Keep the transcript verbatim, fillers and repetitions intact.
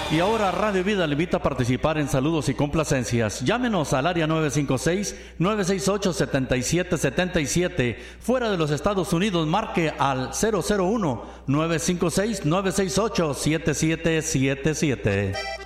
Y ahora Radio Vida le invita a participar en saludos y complacencias. Llámenos al área nueve cinco seis, nueve seis ocho, siete siete siete siete. Fuera de los Estados Unidos, marque al cero cero uno, nueve cinco seis, nueve seis ocho, siete siete siete siete.